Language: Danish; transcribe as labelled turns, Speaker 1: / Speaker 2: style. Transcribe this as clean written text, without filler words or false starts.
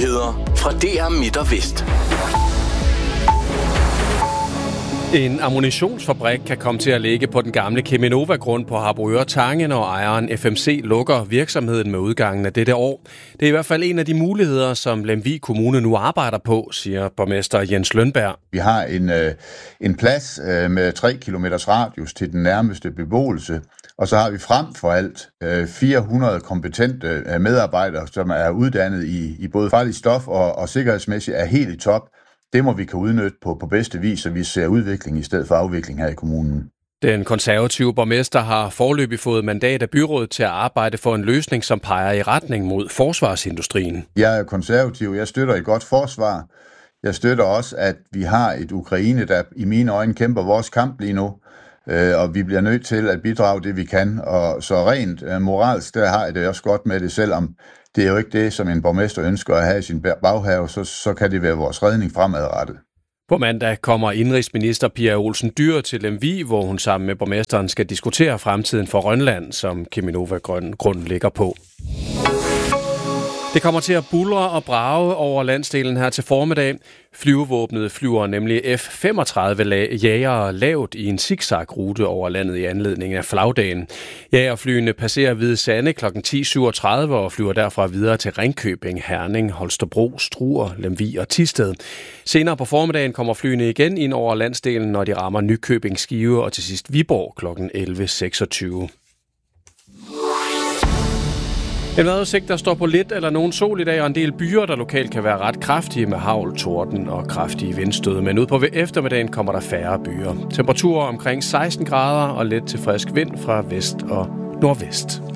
Speaker 1: Nyheder fra DR Midt og Vest.
Speaker 2: En ammunitionsfabrik kan komme til at ligge på den gamle Cheminova-grund på Harboøre Tange, når ejeren FMC lukker virksomheden med udgangen af dette år. Det er i hvert fald en af de muligheder, som Lemvig Kommune nu arbejder på, siger borgmester Jens Lønberg.
Speaker 3: Vi har en plads med 3 kilometers radius til den nærmeste beboelse, og så har vi frem for alt 400 kompetente medarbejdere, som er uddannet i både farligt stof og sikkerhedsmæssigt er helt i top. Det må vi kan udnytte på bedste vis, så vi ser udvikling i stedet for afvikling her i kommunen.
Speaker 2: Den konservative borgmester har foreløbig fået mandat af byrådet til at arbejde for en løsning, som peger i retning mod forsvarsindustrien.
Speaker 3: Jeg er konservativ. Jeg støtter et godt forsvar. Jeg støtter også, at vi har et Ukraine, der i mine øjne kæmper vores kamp lige nu. Og vi bliver nødt til at bidrage det, vi kan. Og så rent moralsk, der har jeg det også godt med det, selvom det er jo ikke det, som en borgmester ønsker at have i sin baghave, så kan det være vores redning fremadrettet.
Speaker 2: På mandag kommer indenrigsminister Pia Olsen Dyhr til Lemvig, hvor hun sammen med borgmesteren skal diskutere fremtiden for Rønland, som Cheminova-grunden ligger på. Det kommer til at buldre og brage over landsdelen her til formiddag. Flyvevåbnet flyver nemlig F-35 jagere lavt i en zigzag-rute over landet i anledning af flagdagen. Jagerflyene passerer Hvide Sande kl. 10.37 og flyver derfra videre til Ringkøbing, Herning, Holstebro, Struer, Lemvig og Thisted. Senere på formiddagen kommer flyene igen ind over landsdelen, når de rammer Nykøbing, Skive og til sidst Viborg kl. 11.26. En vejrudsigt, der står på lidt eller nogen sol i dag, og en del byer, der lokalt kan være ret kraftige med hagl, torden og kraftige vindstød. Men ud på eftermiddagen kommer der færre byer. Temperaturer omkring 16 grader og let til frisk vind fra vest og nordvest.